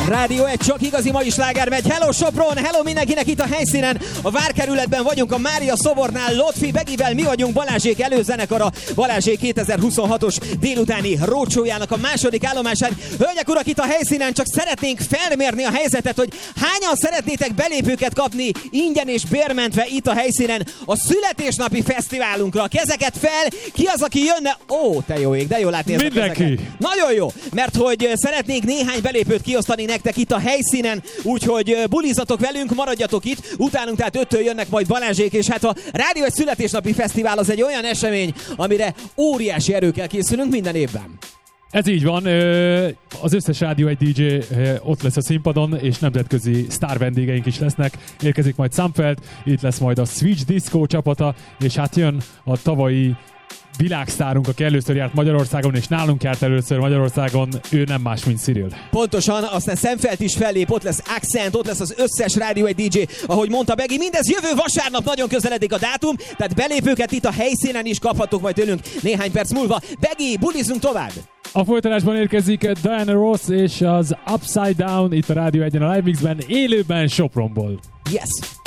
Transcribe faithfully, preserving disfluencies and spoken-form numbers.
Rádió egy, csak igazi mai sláger megy. Hello Sopron, hello mindenkinek itt a helyszínen. A várkerületben vagyunk a Mária szobornál. Lotfi Begivel mi vagyunk Balázsék előzenekara. Balázsék kétezer-huszonhatos délutáni rócsójának a második állomásán. Hölgyek, urak, itt a helyszínen csak szeretnénk felmérni a helyzetet, hogy hányan szeretnétek belépőket kapni ingyen és bérmentve itt a helyszínen a születésnapi fesztiválunkra. Kezeket fel, ki az, aki jönne? Ó, te jó ég, de jó látni ezt a kezeket. Nagyon jó, mert hogy szeretnénk néhány belépőt kiosztani nektek itt a helyszínen, úgyhogy bulizatok velünk, maradjatok itt, utánunk tehát öttől jönnek majd Balázsék, és hát a Rádió egy születésnapi fesztivál az egy olyan esemény, amire óriási erőkkel készülünk minden évben. Ez így van, az összes Rádió egy dé dzsé ott lesz a színpadon, és nemzetközi sztár vendégeink is lesznek. Érkezik majd Samfeld, itt lesz majd a Switch Disco csapata, és hát jön a tavalyi világsztárunk, aki először járt Magyarországon, és nálunk járt először Magyarországon, ő nem más, mint Cyril. Pontosan, aztán Szemfeld is fellép, ott lesz Accent, ott lesz az összes Rádió egy dé dzsé, ahogy mondta Begi. Mindez jövő vasárnap, nagyon közeledik a dátum, tehát belépőket itt a helyszínen is kaphatok majd tőlünk néhány perc múlva. Begi, bulizunk tovább! A folytatásban érkezik Diana Ross és az Upside Down itt a Rádió egyen a Live Mixben, élőben Sopronból. Yes!